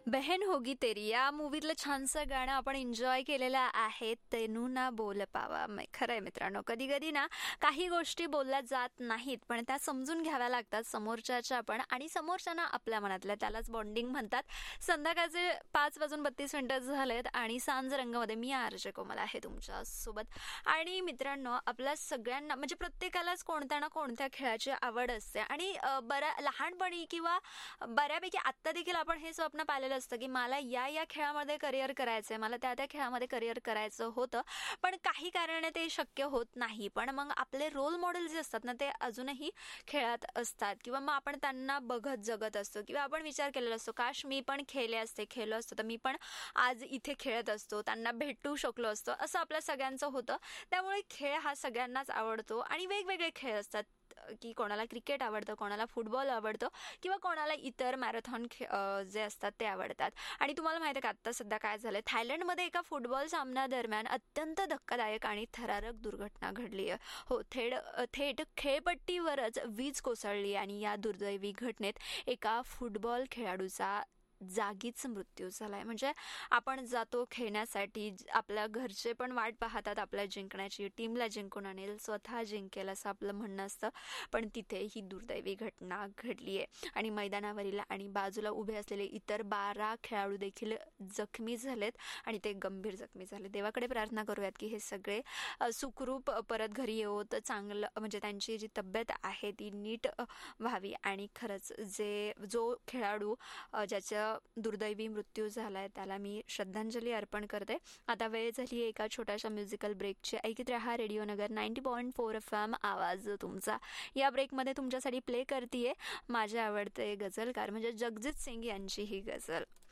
बहन होगी तेरी या मूवीतलं छानसं गाणं आपण एन्जॉय केलेलं आहे. तेनू ना बोल पावा. खरंय मित्रांनो, कधी कधी ना काही गोष्टी बोलल्या जात नाहीत, पण त्या समजून घ्याव्या लागतात समोरच्याच्या पण, आणि समोरच्याना आपल्या मनातल्या. त्यालाच बॉन्डिंग म्हणतात. संध्याकाळचे 5:32 झालेत आणि सांज रंगामध्ये मी आरजे कोमल आहे तुमच्या सोबत. आणि मित्रांनो, आपल्या सगळ्यांना म्हणजे प्रत्येकालाच कोणत्या ना कोणत्या खेळाची आवड असते. आणि लहानपणी किंवा बऱ्यापैकी आत्ता देखील आपण हे स्वप्न पाहिलेलं असतं की मला या या खेळामध्ये करिअर करायचंय, मला त्या त्या खेळामध्ये करिअर करायचं होतं, पण काही कारणे ते शक्य होत नाही. पण मग आपले रोल मॉडेल जे असतात ना, ते अजूनही खेळात असतात, किंवा मग आपण त्यांना बघत जगत असतो, किंवा आपण विचार केलेला असतो काश मी पण खेळलो असतो तर मी पण आज इथे खेळत असतो, त्यांना भेटू शकलो असतो, असं आपल्या सगळ्यांचं होतं. त्यामुळे खेळ हा सगळ्यांनाच आवडतो आणि वेगवेगळे खेळ असतात की कोणाला क्रिकेट आवडतं, कोणाला फुटबॉल आवडतं, किंवा कोणाला इतर मॅरेथॉन जे असतात ते आवडतात. आणि तुम्हाला माहिती आहे का आत्ता सध्या काय झालंय, थायलंडमध्ये एका फुटबॉल सामन्यादरम्यान अत्यंत धक्कादायक आणि थरारक दुर्घटना घडली आहे. हो, थेट खेळपट्टीवरच वीज कोसळली आणि या दुर्दैवी घटनेत एका फुटबॉल खेळाडूचा जागीच मृत्यू झालाय. म्हणजे आपण जातो खेळण्यासाठी, आपल्या घरचे पण वाट पाहतात आपल्या जिंकण्याची, टीमला जिंकून आणेल, स्वतः जिंकेल असं आपलं म्हणणं असतं, पण तिथे ही दुर्दैवी घटना घडली आहे आणि मैदानावरील आणि बाजूला उभे असलेले इतर 12 खेळाडू देखील जखमी झालेत आणि ते गंभीर जखमी झाले. देवाकडे प्रार्थना करूयात की हे सगळे सुखरूप परत घरी येवोत, चांगलं म्हणजे त्यांची जी तब्येत आहे ती नीट व्हावी. आणि खरंच जो खेळाडू ज्याच्या दुर्दैवी मृत्यू झालाय त्याला मी श्रद्धांजली अर्पण करते. आता वेळ झाली एका छोट्याशा म्युझिकल ब्रेकची. ऐकत रहा रेडिओ नगर 90.4 FM, आवाज तुमचा. या ब्रेकमध्ये तुमच्यासाठी प्ले करतीये माझे आवडते गझलकार म्हणजे जगजीत सिंग यांची ही गझल.